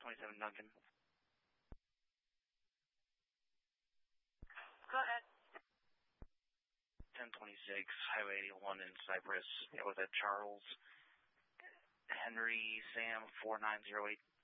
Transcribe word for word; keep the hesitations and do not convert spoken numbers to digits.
twenty-seven Duncan. Go ahead. ten twenty-six, Highway eighty-one in Cypress. It was at Charles Henry Sam four nine zero eight